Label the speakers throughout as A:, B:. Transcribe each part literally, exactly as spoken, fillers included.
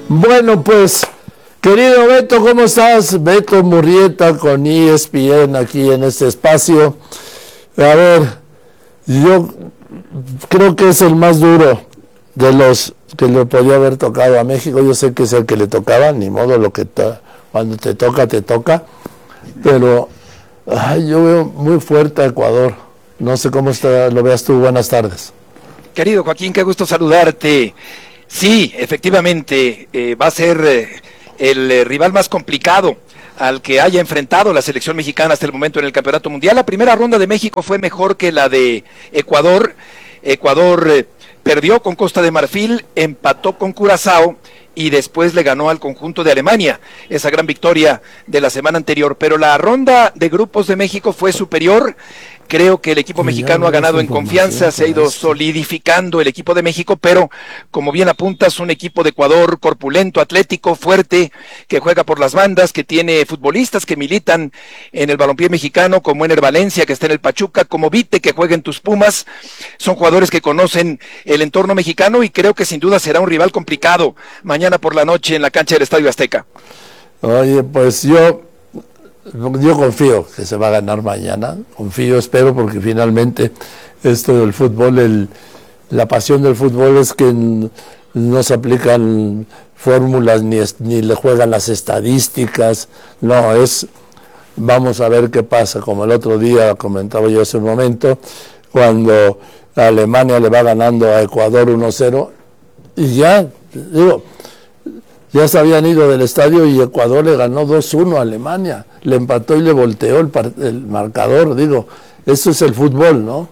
A: Bueno, pues, querido Beto, ¿cómo estás? Beto Murrieta con E S P N aquí en este espacio. A ver, yo creo que es el más duro de los que le podía haber tocado a México. Yo sé que es el que le tocaba, ni modo, lo que ta, cuando te toca, te toca. Pero ay, yo veo muy fuerte a Ecuador. No sé cómo está, lo veas tú. Buenas tardes.
B: Querido Joaquín, qué gusto saludarte. Sí, efectivamente, eh, va a ser eh, el eh, rival más complicado al que haya enfrentado la selección mexicana hasta el momento en el Campeonato Mundial. La primera ronda de México fue mejor que la de Ecuador. Ecuador eh, perdió con Costa de Marfil, empató con Curazao y después le ganó al conjunto de Alemania, esa gran victoria de la semana anterior. Pero la ronda de grupos de México fue superior. Creo que el equipo mexicano ha ganado en confianza, se ha ido solidificando el equipo de México, pero como bien apuntas, un equipo de Ecuador corpulento, atlético, fuerte, que juega por las bandas, que tiene futbolistas que militan en el balompié mexicano, como Ener Valencia, que está en el Pachuca, como Vite, que juega en tus Pumas. Son jugadores que conocen el entorno mexicano y creo que sin duda será un rival complicado mañana por la noche en la cancha del Estadio Azteca.
A: Oye, pues yo... Yo confío que se va a ganar mañana, confío, espero, porque finalmente esto del fútbol, el, la pasión del fútbol es que no se aplican fórmulas ni, ni le juegan las estadísticas, no, es vamos a ver qué pasa, como el otro día comentaba yo hace un momento, cuando Alemania le va ganando a Ecuador uno cero y ya, digo, ya se habían ido del estadio y Ecuador le ganó dos uno a Alemania, le empató y le volteó el, el marcador, digo, eso es el fútbol, ¿no?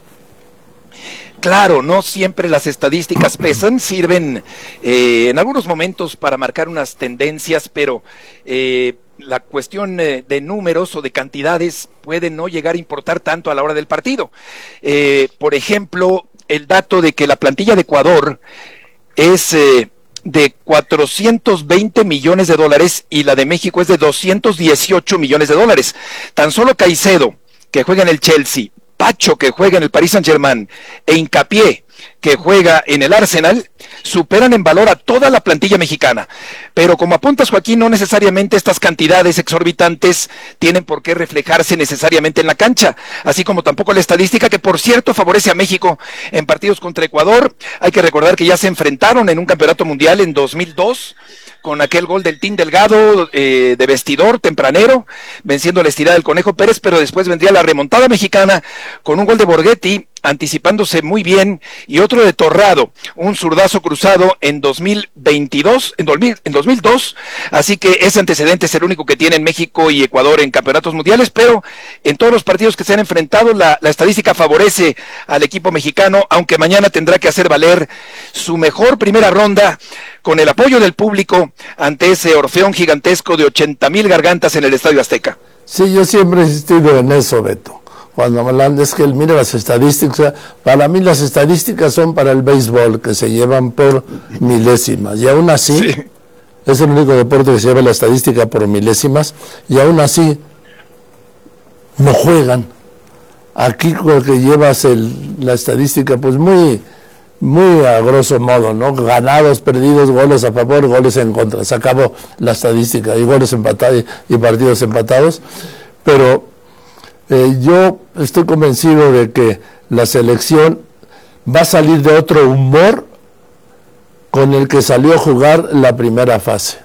B: Claro, no siempre las estadísticas pesan, sirven eh, en algunos momentos para marcar unas tendencias, pero eh, la cuestión eh, de números o de cantidades puede no llegar a importar tanto a la hora del partido. Eh, por ejemplo, el dato de que la plantilla de Ecuador es... Eh, de cuatrocientos veinte millones de dólares y la de México es de doscientos dieciocho millones de dólares. Tan solo Caicedo, que juega en el Chelsea, Pacho, que juega en el Paris Saint-Germain, e Hincapié, que juega en el Arsenal, superan en valor a toda la plantilla mexicana. Pero como apuntas, Joaquín, no necesariamente estas cantidades exorbitantes tienen por qué reflejarse necesariamente en la cancha, así como tampoco la estadística, que por cierto favorece a México en partidos contra Ecuador. Hay que recordar que ya se enfrentaron en un campeonato mundial en dos mil dos, con aquel gol del Team Delgado eh, de vestidor tempranero, venciendo la estirada del Conejo Pérez, pero después vendría la remontada mexicana con un gol de Borghetti, anticipándose muy bien, y otro de Torrado, un zurdazo cruzado en dos mil veintidós, en, dos mil, en dos mil dos, así que ese antecedente es el único que tienen México y Ecuador en campeonatos mundiales, pero en todos los partidos que se han enfrentado, la, la estadística favorece al equipo mexicano, aunque mañana tendrá que hacer valer su mejor primera ronda, con el apoyo del público, ante ese orfeón gigantesco de ochenta mil gargantas en el Estadio Azteca.
A: Sí, yo siempre he insistido en eso, Beto. Cuando me hablan, es que mire las estadísticas, para mí las estadísticas son para el béisbol, que se llevan por milésimas, y aún así, sí. Es el único deporte que se lleva la estadística por milésimas, y aún así no juegan. Aquí con que llevas el, la estadística, pues muy, muy a grosso modo, ¿no? Ganados, perdidos, goles a favor, goles en contra, se acabó la estadística, y goles empatados y partidos empatados, pero... Eh, yo estoy convencido de que la selección va a salir de otro humor con el que salió a jugar la primera fase.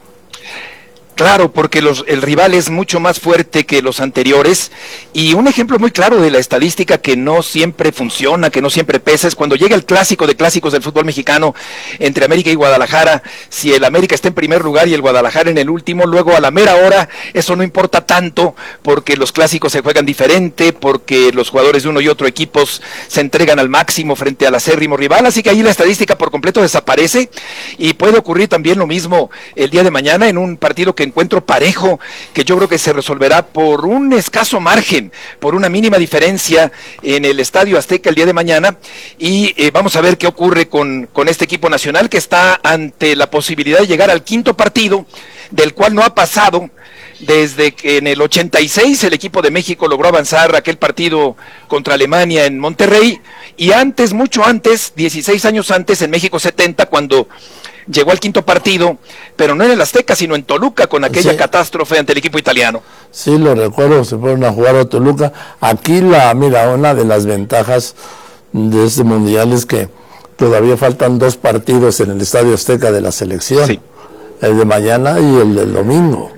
B: Claro, porque los, el rival es mucho más fuerte que los anteriores, y un ejemplo muy claro de la estadística que no siempre funciona, que no siempre pesa, es cuando llega el clásico de clásicos del fútbol mexicano entre América y Guadalajara. Si el América está en primer lugar y el Guadalajara en el último, luego a la mera hora eso no importa tanto, porque los clásicos se juegan diferente, porque los jugadores de uno y otro equipos se entregan al máximo frente al acérrimo rival, así que ahí la estadística por completo desaparece, y puede ocurrir también lo mismo el día de mañana en un partido que encuentro parejo, que yo creo que se resolverá por un escaso margen, por una mínima diferencia en el Estadio Azteca el día de mañana, y eh, vamos a ver qué ocurre con, con este equipo nacional, que está ante la posibilidad de llegar al quinto partido, del cual no ha pasado desde que en el ochenta y seis el equipo de México logró avanzar aquel partido contra Alemania en Monterrey, y antes, mucho antes, dieciséis años antes, en México setenta, cuando llegó al quinto partido, pero no en el Azteca, sino en Toluca, con aquella sí. catástrofe ante el equipo italiano.
A: Sí, lo recuerdo, se fueron a jugar a Toluca. Aquí, la mira, una de las ventajas de este mundial es que todavía faltan dos partidos en el Estadio Azteca de la selección, sí. el de mañana y el del domingo.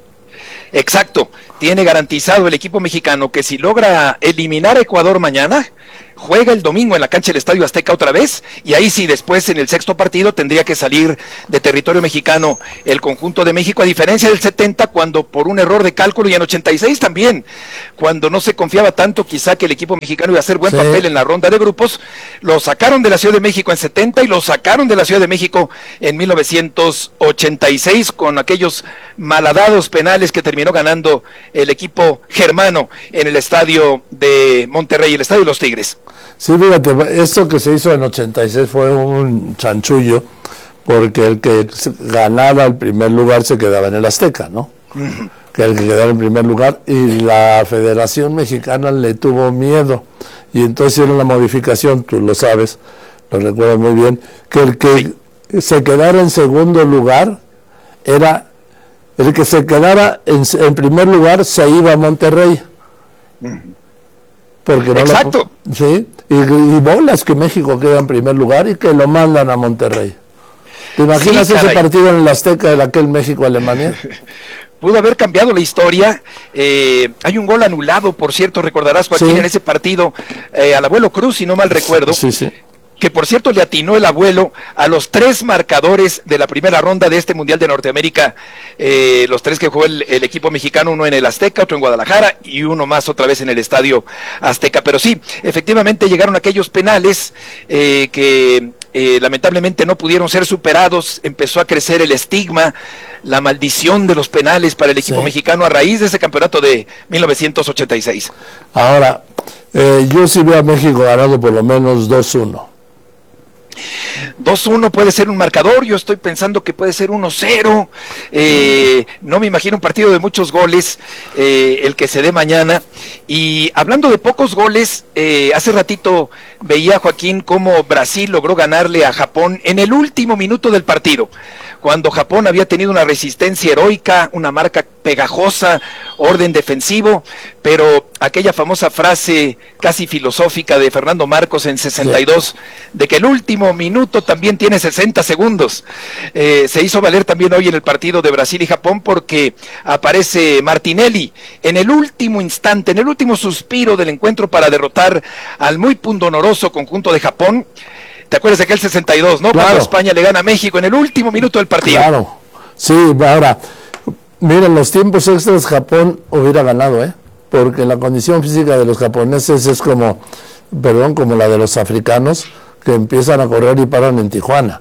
B: Exacto, tiene garantizado el equipo mexicano que si logra eliminar a Ecuador mañana, juega el domingo en la cancha del Estadio Azteca otra vez, y ahí sí después en el sexto partido tendría que salir de territorio mexicano el conjunto de México, a diferencia del setenta, cuando por un error de cálculo, y en ochenta y seis también, cuando no se confiaba tanto quizá que el equipo mexicano iba a hacer buen sí. papel en la ronda de grupos, lo sacaron de la Ciudad de México en setenta y lo sacaron de la Ciudad de México en mil novecientos ochenta y seis con aquellos malhadados penales que terminó ganando el equipo germano en el estadio de Monterrey, el estadio de los Tigres.
A: Sí, fíjate, esto que se hizo en ochenta y seis fue un chanchullo, porque el que ganaba el primer lugar se quedaba en el Azteca, ¿no? Uh-huh. Que el que quedaba en primer lugar, y la Federación Mexicana le tuvo miedo, y entonces hicieron la modificación, tú lo sabes, lo recuerdo muy bien, que el que sí. se quedara en segundo lugar era, el que se quedara en, en primer lugar se iba a Monterrey. Uh-huh. Porque no
B: Exacto.
A: Lo, sí, y, y bolas que México queda en primer lugar y que lo mandan a Monterrey. ¿Te imaginas sí, ese partido en el Azteca de aquel México-Alemania?
B: Pudo haber cambiado la historia. Eh, hay un gol anulado, por cierto, recordarás, Joaquín, sí. en ese partido, eh, al abuelo Cruz, si no mal recuerdo.
A: Sí, sí.
B: Que por cierto le atinó el abuelo a los tres marcadores de la primera ronda de este Mundial de Norteamérica, eh, los tres que jugó el, el equipo mexicano, uno en el Azteca, otro en Guadalajara y uno más otra vez en el Estadio Azteca. Pero sí, efectivamente llegaron aquellos penales eh, que eh, lamentablemente no pudieron ser superados, empezó a crecer el estigma, la maldición de los penales para el equipo sí. mexicano a raíz de ese campeonato de mil novecientos ochenta y seis.
A: Ahora, eh, yo sí veo a México ganando por lo menos dos uno.
B: dos uno puede ser un marcador, yo estoy pensando que puede ser uno cero, eh, no me imagino un partido de muchos goles, eh, el que se dé mañana. Y hablando de pocos goles, eh, hace ratito veía, Joaquín, cómo Brasil logró ganarle a Japón en el último minuto del partido, cuando Japón había tenido una resistencia heroica, una marca pegajosa, orden defensivo, pero aquella famosa frase casi filosófica de Fernando Marcos en sesenta y dos, de que el último minuto también tiene sesenta segundos, eh, se hizo valer también hoy en el partido de Brasil y Japón, porque aparece Martinelli en el último instante, en el último suspiro del encuentro para derrotar al muy pundonoroso conjunto de Japón. ¿Te acuerdas de aquel sesenta y dos, no? Claro. Cuando España le gana a México en el último minuto del partido.
A: Claro, sí, ahora, miren, los tiempos extras Japón hubiera ganado, ¿eh? Porque la condición física de los japoneses es como, perdón, como la de los africanos, que empiezan a correr y paran en Tijuana,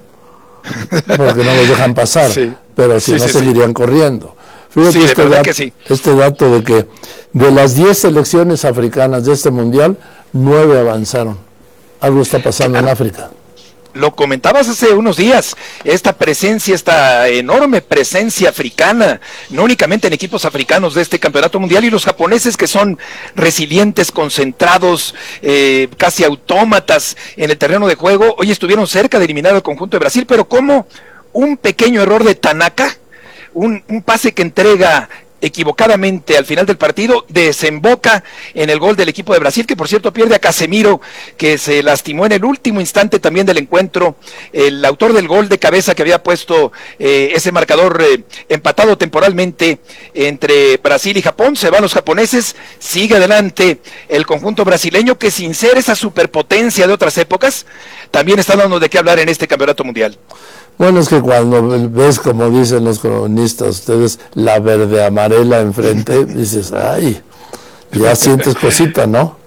A: porque no los dejan pasar, sí. pero si sí, no sí, seguirían sí. corriendo. Fíjate
B: sí,
A: este, dato,
B: sí.
A: este dato de que de las diez selecciones africanas de este mundial, nueve avanzaron. Algo está pasando claro. en África.
B: Lo comentabas hace unos días, esta presencia, esta enorme presencia africana, no únicamente en equipos africanos de este campeonato mundial, y los japoneses que son resilientes, concentrados, eh, casi autómatas en el terreno de juego, hoy estuvieron cerca de eliminar al conjunto de Brasil, pero como un pequeño error de Tanaka, un, un pase que entrega equivocadamente al final del partido, desemboca en el gol del equipo de Brasil, que por cierto pierde a Casemiro, que se lastimó en el último instante también del encuentro, el autor del gol de cabeza que había puesto eh, ese marcador eh, empatado temporalmente entre Brasil y Japón. Se van los japoneses, sigue adelante el conjunto brasileño, que sin ser esa superpotencia de otras épocas, también está dando de qué hablar en este campeonato mundial.
A: Bueno, es que cuando ves, como dicen los cronistas, ustedes, la verde amarela enfrente, dices, ay, ya sientes cosita, ¿no?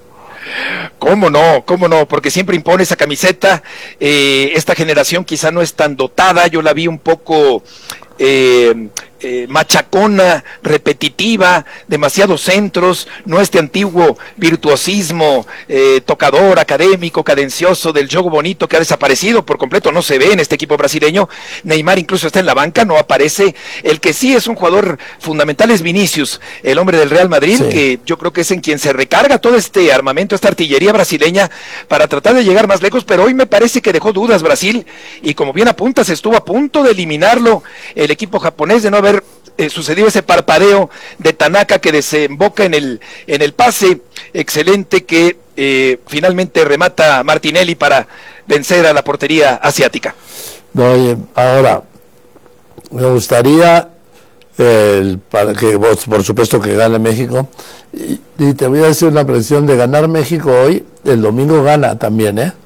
B: ¿Cómo no? ¿Cómo no? Porque siempre impone esa camiseta. Eh, esta generación quizá no es tan dotada, yo la vi un poco... Eh, eh, machacona, repetitiva, demasiados centros, no este antiguo virtuosismo eh, tocador, académico, cadencioso del juego bonito que ha desaparecido por completo, no se ve en este equipo brasileño. Neymar incluso está en la banca, no aparece. El que sí es un jugador fundamental es Vinicius, el hombre del Real Madrid, sí, que yo creo que es en quien se recarga todo este armamento, esta artillería brasileña para tratar de llegar más lejos, pero hoy me parece que dejó dudas Brasil y como bien apuntas, estuvo a punto de eliminarlo el equipo japonés de no haber eh, sucedido ese parpadeo de Tanaka que desemboca en el, en el pase excelente que eh, finalmente remata Martinelli para vencer a la portería asiática.
A: Oye, ahora me gustaría el, para que vos, por supuesto, que gane México, y, y te voy a decir una presión de ganar México hoy, el domingo gana también, ¿eh?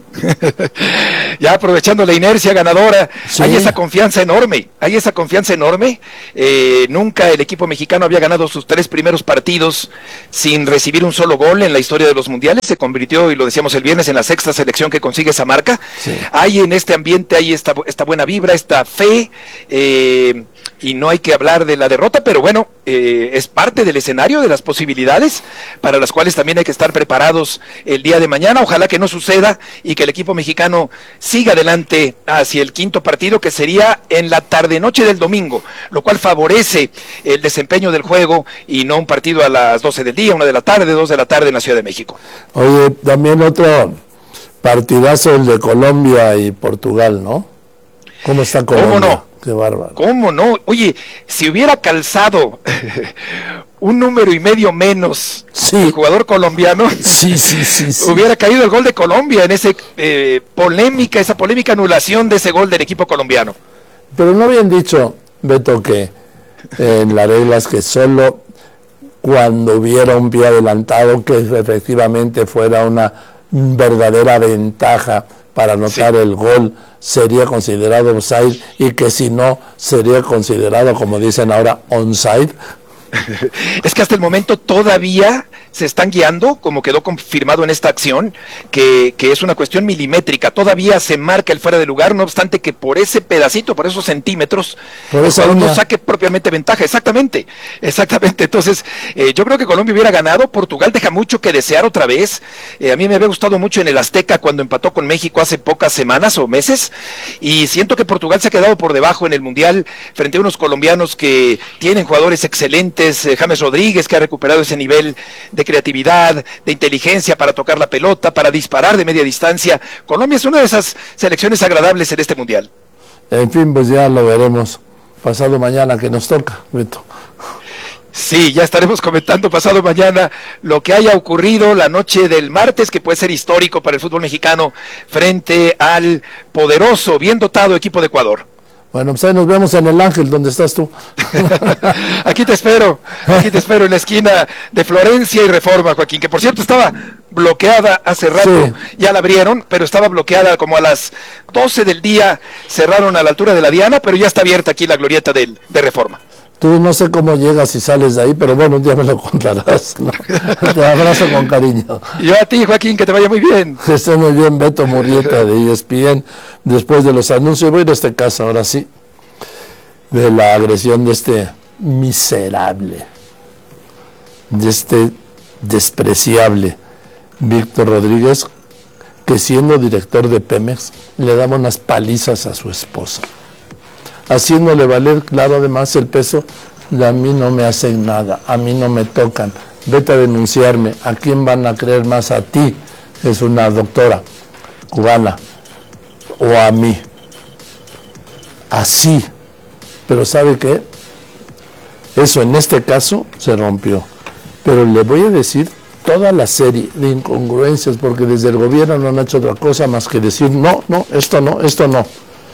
B: Ya aprovechando la inercia ganadora,
A: sí,
B: hay esa confianza enorme, hay esa confianza enorme. Eh, nunca el equipo mexicano había ganado sus tres primeros partidos sin recibir un solo gol en la historia de los mundiales. Se convirtió, y lo decíamos el viernes, en la sexta selección que consigue esa marca.
A: Sí.
B: Hay en este ambiente, hay esta, esta buena vibra, esta fe, eh, y no hay que hablar de la derrota, pero bueno, eh, es parte del escenario, de las posibilidades para las cuales también hay que estar preparados el día de mañana. Ojalá que no suceda y que el equipo mexicano siga adelante hacia el quinto partido, que sería en la tarde-noche del domingo, lo cual favorece el desempeño del juego y no un partido a las doce del día, una de la tarde, dos de la tarde en la Ciudad de México.
A: Oye, también otro partidazo, el de Colombia y Portugal, ¿no? ¿Cómo está Colombia?
B: ¿Cómo no?
A: Qué bárbaro.
B: ¿Cómo no? Oye, si hubiera calzado un número y medio menos
A: sí,
B: el jugador colombiano,
A: sí, sí, sí, sí,
B: hubiera caído el gol de Colombia en ese eh, polémica, esa polémica anulación de ese gol del equipo colombiano.
A: Pero no habían dicho, Beto, que eh, en las reglas que solo cuando hubiera un pie adelantado, que efectivamente fuera una verdadera ventaja para anotar sí, el gol, sería considerado offside, y que si no, sería considerado, como dicen ahora, onside.
B: Es que hasta el momento todavía se están guiando, como quedó confirmado en esta acción, que, que es una cuestión milimétrica, todavía se marca el fuera de lugar, no obstante que por ese pedacito, por esos centímetros, por eso no saque propiamente ventaja. Exactamente, exactamente. Entonces, eh, yo creo que Colombia hubiera ganado. Portugal deja mucho que desear otra vez. Eh, a mí me había gustado mucho en el Azteca cuando empató con México hace pocas semanas o meses, y siento que Portugal se ha quedado por debajo en el Mundial frente a unos colombianos que tienen jugadores excelentes. James Rodríguez, que ha recuperado ese nivel de creatividad, de inteligencia para tocar la pelota, para disparar de media distancia. Colombia es una de esas selecciones agradables en este mundial.
A: En fin, pues ya lo veremos pasado mañana, que nos toca, Beto.
B: Sí, ya estaremos comentando pasado mañana lo que haya ocurrido la noche del martes, que puede ser histórico para el fútbol mexicano frente al poderoso, bien dotado equipo de Ecuador.
A: Bueno, pues ahí nos vemos en el Ángel, donde estás tú.
B: Aquí te espero, aquí te espero en la esquina de Florencia y Reforma, Joaquín, que por cierto estaba bloqueada hace rato, sí, ya la abrieron, pero estaba bloqueada como a las doce del día, cerraron a la altura de la Diana, pero ya está abierta aquí la glorieta de, de Reforma.
A: Tú no sé cómo llegas y sales de ahí, pero bueno, un día me lo contarás, ¿no? Te abrazo con cariño.
B: Yo a ti, Joaquín, que te vaya muy bien.
A: Que esté muy bien, Beto Murrieta de E S P N. Después de los anuncios, voy a ir a este caso, ahora sí, de la agresión de este miserable, de este despreciable Víctor Rodríguez, que siendo director de Pemex, le daba unas palizas a su esposa, haciéndole valer, claro, además el peso de a mí no me hacen nada, a mí no me tocan, vete a denunciarme, ¿a quién van a creer más? A ti, es una doctora cubana, o a mí, así. Pero ¿sabe qué? Eso en este caso se rompió, pero le voy a decir toda la serie de incongruencias, porque desde el gobierno no han hecho otra cosa más que decir no, no, esto no, esto no.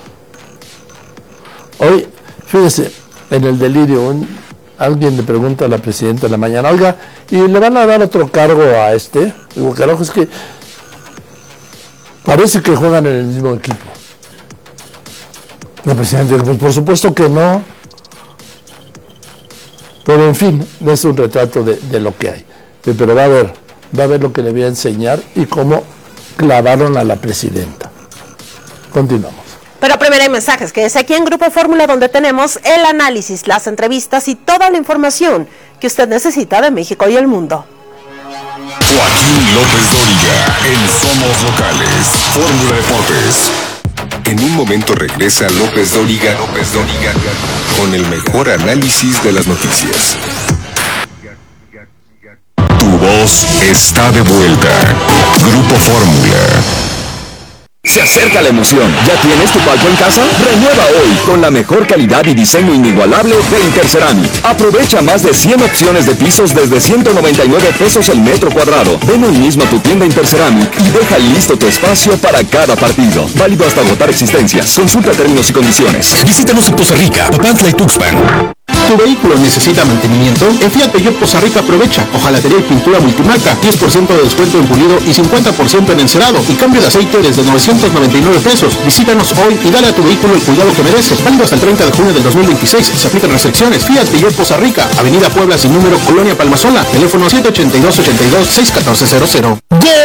A: Hoy, fíjese, en el delirio, un, alguien le pregunta a la presidenta en la mañana, oiga, ¿y le van a dar otro cargo a este? Digo, carajo, es que parece que juegan en el mismo equipo. La presidenta dijo, pues por supuesto que no. Pero en fin, es un retrato de, de lo que hay. Pero va a ver, va a ver lo que le voy a enseñar y cómo clavaron a la presidenta. Continuamos.
C: Pero primero hay mensajes, que es aquí en Grupo Fórmula, donde tenemos el análisis, las entrevistas y toda la información que usted necesita de México y el mundo.
D: Joaquín López Dóriga en Somos Locales, Fórmula Deportes. En un momento regresa López Dóriga, López Dóriga con el mejor análisis de las noticias. Tu voz está de vuelta. Grupo Fórmula.
E: Se acerca la emoción. ¿Ya tienes tu palco en casa? Renueva hoy con la mejor calidad y diseño inigualable de Interceramic. Aprovecha más de cien opciones de pisos desde ciento noventa y nueve pesos el metro cuadrado. Ven hoy mismo a tu tienda Interceramic y deja listo tu espacio para cada partido. Válido hasta agotar existencias. Consulta términos y condiciones.
F: Visítanos en Poza Rica, Papantla y Tuxpan. ¿Tu vehículo necesita mantenimiento? En Fiat Peugeot Poza Rica aprovecha hojalatería y pintura multimarca, diez por ciento de descuento en pulido y cincuenta por ciento en encerado, y cambio de aceite desde novecientos noventa y nueve pesos. Visítanos hoy y dale a tu vehículo el cuidado que merece. Válido hasta el treinta de junio del dos mil veintiséis. Se aplican restricciones. Fiat Peugeot Poza Rica, Avenida Puebla sin número, Colonia Palmasola. Teléfono siete ocho dos, ochenta y dos, seis uno cuatro cero cero.